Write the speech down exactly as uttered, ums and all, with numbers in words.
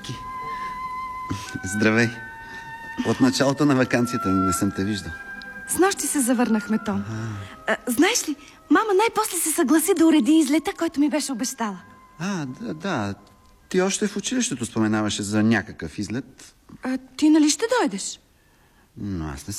Вики. Здравей. От началото на ваканцията не съм те виждал. С нощи се завърнахме, Том. А, знаеш ли, мама най-после се съгласи да уреди излета, който ми беше обещала. А, да, да. Ти още в училището споменаваше за някакъв излет. А, ти нали ще дойдеш? Но аз не